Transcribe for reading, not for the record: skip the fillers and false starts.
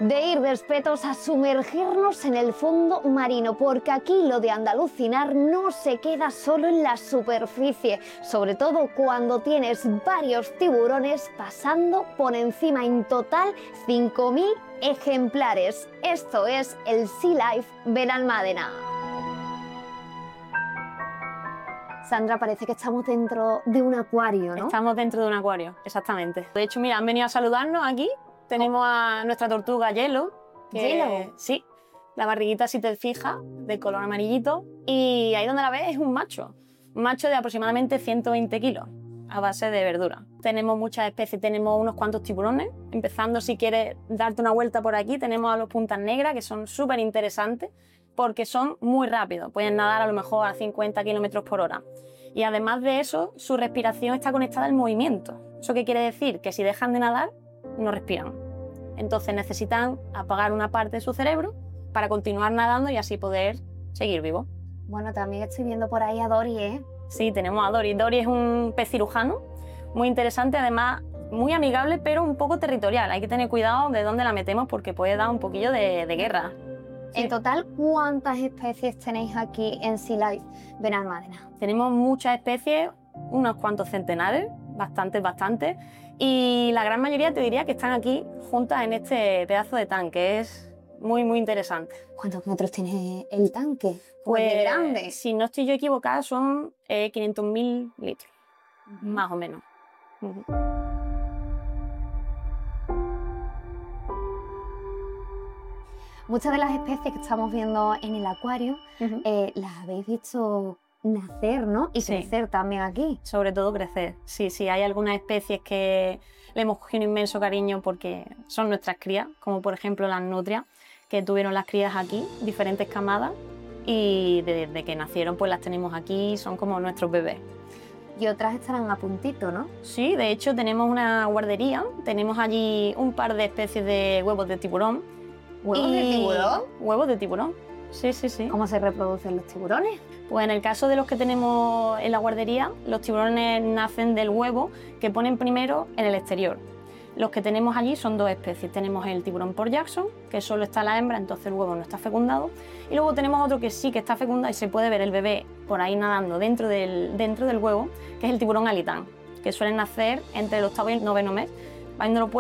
De ir despetos a sumergirnos en el fondo marino, porque aquí lo de andalucinar no se queda solo en la superficie, sobre todo cuando tienes varios tiburones pasando por encima, en total 5.000 ejemplares. Esto es el Sea Life Benalmádena. Sandra, parece que estamos dentro de un acuario, ¿no? Estamos dentro de un acuario, exactamente. De hecho, mira, han venido a saludarnos aquí. Tenemos a nuestra tortuga Yellow. ¿Yellow? Sí, la barriguita, si te fijas, de color amarillito. Y ahí donde la ves es un macho de aproximadamente 120 kilos, a base de verdura. Tenemos muchas especies, tenemos unos cuantos tiburones. Empezando, si quieres darte una vuelta por aquí, tenemos a los puntas negras, que son súper interesantes, porque son muy rápidos, pueden nadar a lo mejor a 50 kilómetros por hora. Y además de eso, su respiración está conectada al movimiento. ¿Eso qué quiere decir? Que si dejan de nadar, no respiran. Entonces necesitan apagar una parte de su cerebro para continuar nadando y así poder seguir vivos. Bueno, también estoy viendo por ahí a Dory, ¿eh? Sí, tenemos a Dory. Dory es un pez cirujano muy interesante, además muy amigable, pero un poco territorial. Hay que tener cuidado de dónde la metemos porque puede dar un poquillo de guerra. En total, ¿cuántas especies tenéis aquí en Sea Life Benalmádena? Tenemos muchas especies, unos cuantos centenares, bastantes, y la gran mayoría te diría que están aquí juntas en este pedazo de tanque. Es muy interesante. ¿Cuántos metros tiene el tanque? Pues grande. Si no estoy yo equivocada, son 500.000 litros, más o menos. Muchas de las especies que estamos viendo en el acuario las habéis visto nacer, ¿no? Y sí, crecer también aquí. Sobre todo crecer. Sí, hay algunas especies que le hemos cogido un inmenso cariño porque son nuestras crías, como por ejemplo las nutrias, que tuvieron las crías aquí, diferentes camadas, y desde que nacieron pues las tenemos aquí, son como nuestros bebés. Y otras estarán a puntito, ¿no? Sí, de hecho tenemos una guardería, tenemos allí un par de especies de huevos de tiburón. ¿Huevos de tiburón? Huevos de tiburón, sí. ¿Cómo se reproducen los tiburones? Pues en el caso de los que tenemos en la guardería, los tiburones nacen del huevo que ponen primero en el exterior. Los que tenemos allí son dos especies. Tenemos el tiburón Port Jackson, que solo está la hembra, entonces el huevo no está fecundado. Y luego tenemos otro que sí que está fecundado y se puede ver el bebé por ahí nadando dentro del huevo, que es el tiburón alitán, que suelen nacer entre el 8º y el 9º mes.